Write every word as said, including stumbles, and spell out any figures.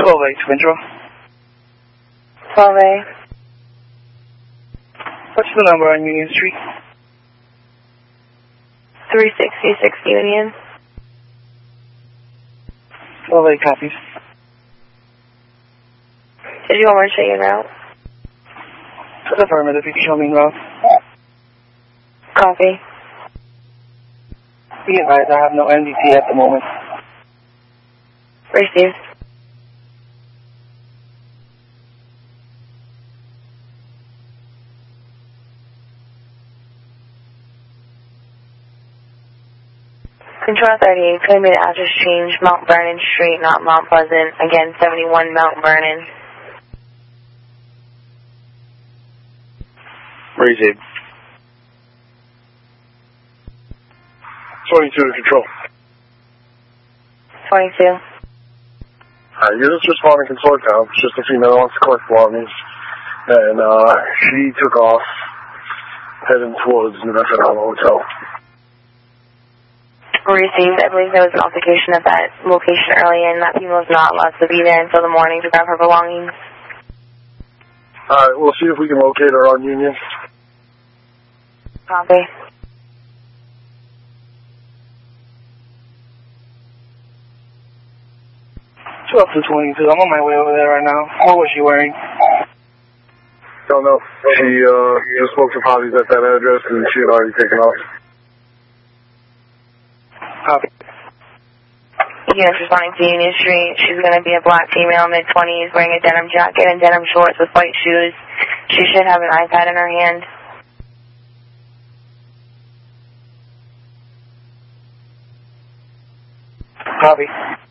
twelve A to Control. twelve A. What's the number on Union Street? three sixty-six Union. twelve A copies. Did you want me to show you route? Affirmative, you can show me route. Copy. Be advised, I have no N D T at the moment. Received. Control thirty-eight, claim me the address change, Mount Vernon Street, not Mount Pleasant. Again, seventy-one Mount Vernon. Received. twenty-two to Control. twenty-two. Alright, you're just responding to Control Town. It's just a female wants to collect belongings. And, uh, she took off, heading towards New Bedford Hotel. Received. I believe there was an altercation at that location earlier, and that female is not allowed to be there until the morning to grab her belongings. Alright, we'll see if we can locate her on Union. Copy. twelve to twenty-two, I'm on my way over there right now. What was she wearing? Don't know. She, uh, just spoke to Polly's at that address, and she had already taken off. Copy. Yes, responding to Union Street. She's going to be a black female, mid twenties, wearing a denim jacket and denim shorts with white shoes. She should have an iPad in her hand. Copy.